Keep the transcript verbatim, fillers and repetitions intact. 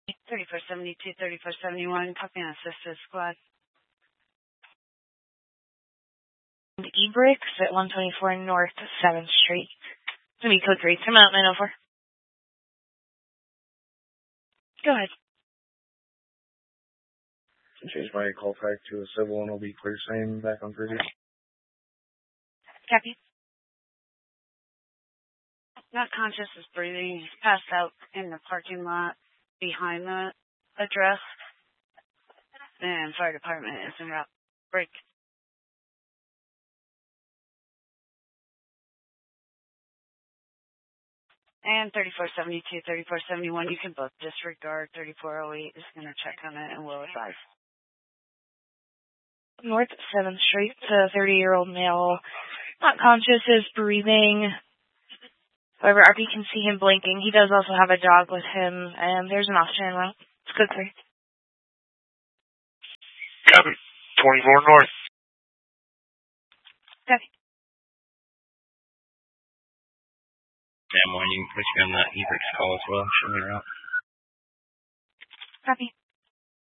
thirty-four seventy-two, thirty-four seventy-one, copy on assisted squad. E-Bricks at one twenty-four North seventh Street. It's going to be code three. Come out, nine oh four. Go ahead. Change my call back to a civil and it'll be clear same back on Friday. Copy. Not conscious, is breathing. He's passed out in the parking lot behind the address. And fire department is in route break. And thirty-four seventy-two, thirty-four seventy-one, you can both disregard. thirty-four oh eight is going to check on it and will advise. North seventh Street, a thirty-year-old male, not conscious, is breathing. However, R P can see him blinking. He does also have a dog with him, and there's an officer en route. It's good three. Copy. twenty-four North. Copy. Yeah, morning. You can put you on that E-Bricks call as well. Show me around. Copy.